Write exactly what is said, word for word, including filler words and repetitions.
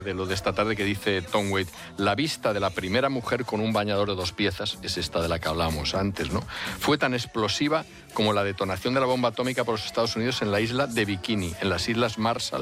De lo de esta tarde que dice Tom Waite, la vista de la primera mujer con un bañador de dos piezas, es esta de la que hablábamos antes, ¿no? Fue tan explosiva como la detonación de la bomba atómica por los Estados Unidos en la isla de Bikini, en las Islas Marshall,